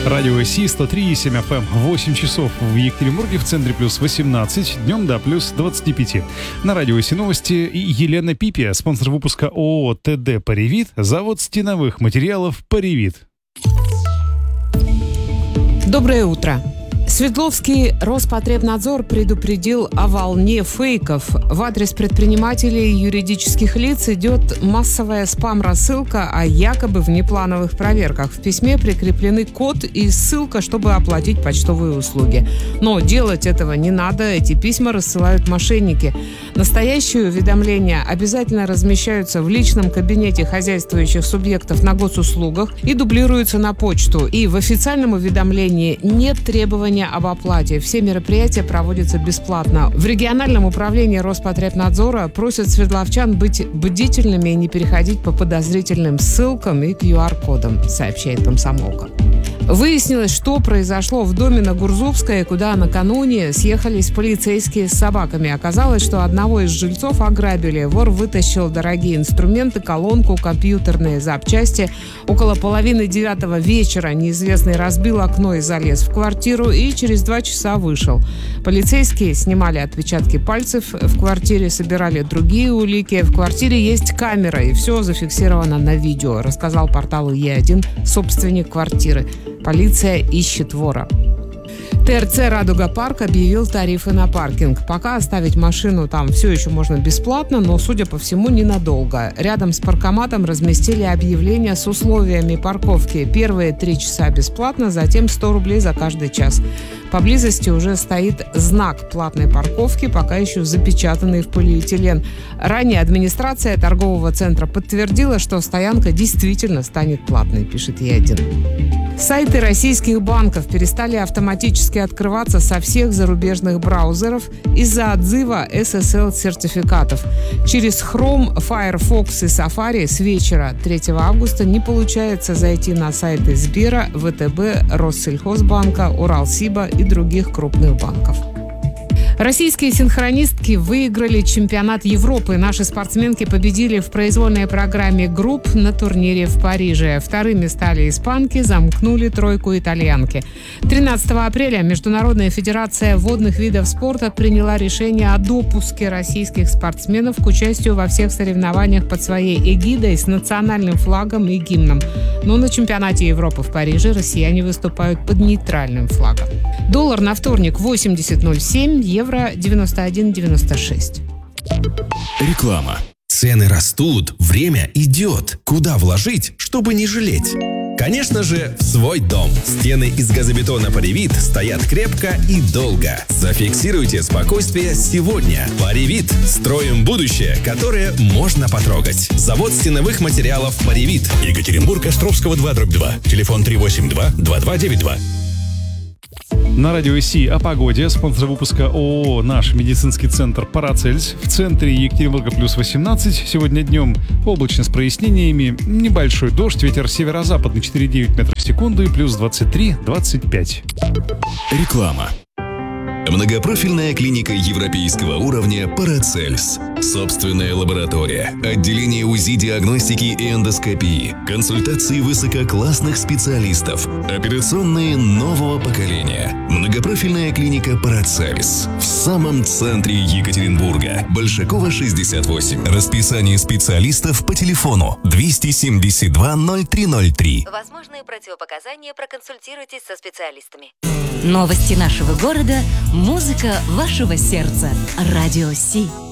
Радио Си 103,7 FM. 8 часов в Екатеринбурге, в центре плюс 18, днем до плюс 25. На Радио Си новости и Елена Пипия, спонсор выпуска ООО ТД «Паривит», завод стеновых материалов «Паривит». Доброе утро. Свердловский Роспотребнадзор предупредил о волне фейков. В адрес предпринимателей и юридических лиц идет массовая спам-рассылка о якобы внеплановых проверках. В письме прикреплены код и ссылка, чтобы оплатить почтовые услуги. Но делать этого не надо, эти письма рассылают мошенники. Настоящие уведомления обязательно размещаются в личном кабинете хозяйствующих субъектов на госуслугах и дублируются на почту. И в официальном уведомлении нет требования об оплате. Все мероприятия проводятся бесплатно. В региональном управлении Роспотребнадзора просят свердловчан быть бдительными и не переходить по подозрительным ссылкам и QR-кодам, сообщает «Комсомолка». Выяснилось, что произошло в доме на Гурзувской, куда накануне съехались полицейские с собаками. Оказалось, что одного из жильцов ограбили. Вор вытащил дорогие инструменты, колонку, компьютерные запчасти. Около 8:30 вечера неизвестный разбил окно и залез в квартиру и через 2 часа вышел. Полицейские снимали отпечатки пальцев в квартире, собирали другие улики. В квартире есть камера, и все зафиксировано на видео, рассказал порталу Е1 собственник квартиры. Полиция ищет вора. ТРЦ «Радуга Парк» объявил тарифы на паркинг. Пока оставить машину там все еще можно бесплатно, но, судя по всему, ненадолго. Рядом с паркоматом разместили объявление с условиями парковки. Первые 3 часа бесплатно, затем 100 рублей за каждый час. Поблизости уже стоит знак платной парковки, пока еще запечатанный в полиэтилен. Ранее администрация торгового центра подтвердила, что стоянка действительно станет платной, пишет Е1. Сайты российских банков перестали автоматически открываться со всех зарубежных браузеров из-за отзыва SSL-сертификатов. Через Chrome, Firefox и Safari с вечера 3 августа не получается зайти на сайты Сбера, ВТБ, Россельхозбанка, Уралсиба и других крупных банков. Российские синхронистки выиграли чемпионат Европы. Наши спортсменки победили в произвольной программе групп на турнире в Париже. Вторыми стали испанки, замкнули тройку итальянки. 13 апреля Международная федерация водных видов спорта приняла решение о допуске российских спортсменов к участию во всех соревнованиях под своей эгидой с национальным флагом и гимном. Но на чемпионате Европы в Париже россияне выступают под нейтральным флагом. Доллар на вторник 80.07, евро 91.96. Реклама. Цены растут, время идет. Куда вложить, чтобы не жалеть? Конечно же, в свой дом. Стены из газобетона «Паривит» стоят крепко и долго. Зафиксируйте спокойствие сегодня. «Паривит» – строим будущее, которое можно потрогать. Завод стеновых материалов «Паривит». Екатеринбург, Островского 2/2. Телефон 382-2292. На Радио Си о погоде. Спонсор выпуска ООО «Наш медицинский центр Парацельс». В центре Екатеринбурга плюс 18. Сегодня днем облачно с прояснениями. Небольшой дождь, ветер северо-западный 4,9 метров в секунду и плюс 23-25. Реклама. Многопрофильная клиника европейского уровня «Парацельс». Собственная лаборатория, отделение УЗИ, диагностики и эндоскопии, консультации высококлассных специалистов, операционные нового поколения. Многопрофильная клиника «Парацельс» в самом центре Екатеринбурга. Большакова, 68. Расписание специалистов по телефону 272 0303. Возможные противопоказания, проконсультируйтесь со специалистами. Новости нашего города, музыка вашего сердца. Радио Си.